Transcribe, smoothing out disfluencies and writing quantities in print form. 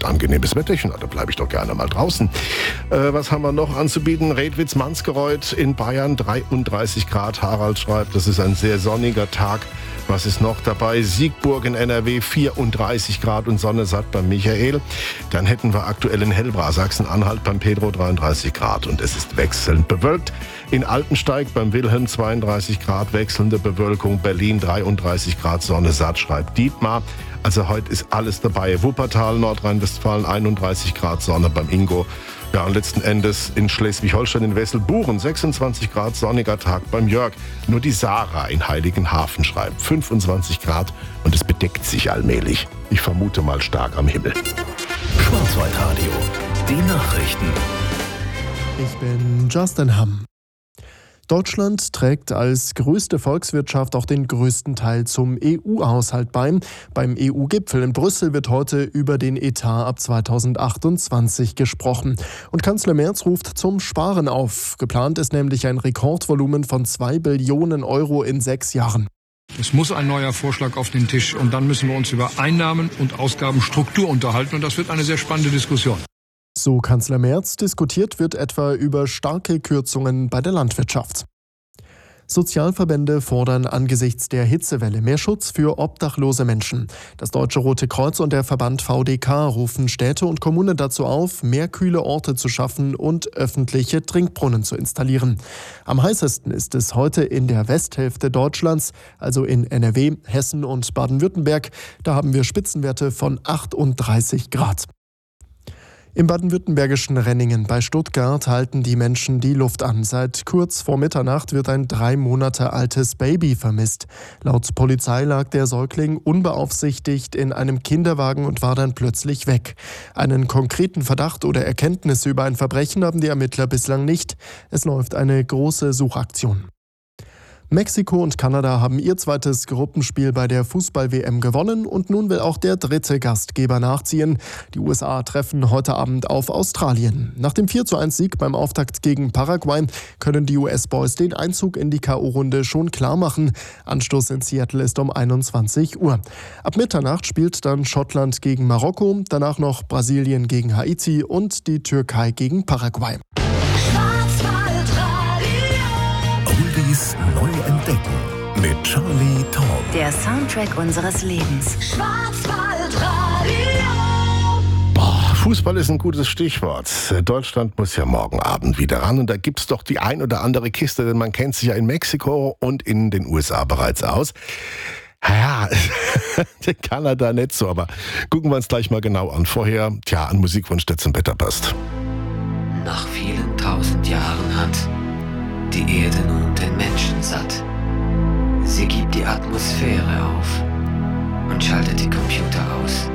angenehmes Wetterchen, da bleibe ich doch gerne mal draußen. Was haben wir noch anzubieten? Redwitz-Mansgereuth in Bayern, 33 Grad. Harald schreibt, das ist ein sehr sonniger Tag. Was ist noch dabei? Siegburg in NRW, 34 Grad und Sonne satt beim Michael. Dann hätten wir aktuell in Hellbra, Sachsen-Anhalt beim Pedro 33 Grad und es ist wechselnd bewölkt. In Altensteig beim Wilhelm 32 Grad, wechselnde Bewölkung. Berlin 33 Grad, Sonne satt, schreibt Dietmar. Also heute ist alles dabei. Wuppertal, Nordrhein-Westfalen 31 Grad, Sonne beim Ingo. Ja, und letzten Endes in Schleswig-Holstein in Wesselburen 26 Grad, sonniger Tag beim Jörg. Nur die Sarah in Heiligenhafen schreibt 25 Grad und es bedeckt sich allmählich. Ich vermute mal stark am Himmel. Schwarzwaldradio, die Nachrichten. Ich bin Justin Hamm. Deutschland trägt als größte Volkswirtschaft auch den größten Teil zum EU-Haushalt bei. Beim EU-Gipfel in Brüssel wird heute über den Etat ab 2028 gesprochen. Und Kanzler Merz ruft zum Sparen auf. Geplant ist nämlich ein Rekordvolumen von 2 Billionen Euro in 6 Jahren. Es muss ein neuer Vorschlag auf den Tisch und dann müssen wir uns über Einnahmen und Ausgabenstruktur unterhalten und das wird eine sehr spannende Diskussion. So Kanzler Merz, diskutiert wird etwa über starke Kürzungen bei der Landwirtschaft. Sozialverbände fordern angesichts der Hitzewelle mehr Schutz für obdachlose Menschen. Das Deutsche Rote Kreuz und der Verband VDK rufen Städte und Kommunen dazu auf, mehr kühle Orte zu schaffen und öffentliche Trinkbrunnen zu installieren. Am heißesten ist es heute in der Westhälfte Deutschlands, also in NRW, Hessen und Baden-Württemberg. Da haben wir Spitzenwerte von 38 Grad. Im baden-württembergischen Renningen bei Stuttgart halten die Menschen die Luft an. Seit kurz vor Mitternacht wird ein 3 Monate altes Baby vermisst. Laut Polizei lag der Säugling unbeaufsichtigt in einem Kinderwagen und war dann plötzlich weg. Einen konkreten Verdacht oder Erkenntnisse über ein Verbrechen haben die Ermittler bislang nicht. Es läuft eine große Suchaktion. Mexiko und Kanada haben ihr zweites Gruppenspiel bei der Fußball-WM gewonnen und nun will auch der dritte Gastgeber nachziehen. Die USA treffen heute Abend auf Australien. Nach dem 4:1-Sieg beim Auftakt gegen Paraguay können die US-Boys den Einzug in die K.O.-Runde schon klar machen. Anstoß in Seattle ist um 21 Uhr. Ab Mitternacht spielt dann Schottland gegen Marokko, danach noch Brasilien gegen Haiti und die Türkei gegen Paraguay. Oldies neu entdecken mit Charlie Tom. Der Soundtrack unseres Lebens. Fußball ist ein gutes Stichwort. Deutschland muss ja morgen Abend wieder ran und da gibt's doch die ein oder andere Kiste, denn man kennt sich ja in Mexiko und in den USA bereits aus. Ja, in Kanada nicht so, aber gucken wir uns gleich mal genau an. Vorher, ein Musikwunsch, der zum Wetter passt. Nach vielen tausend Jahren hat die Erde nun den Menschen satt. Sie gibt die Atmosphäre auf und schaltet die Computer aus.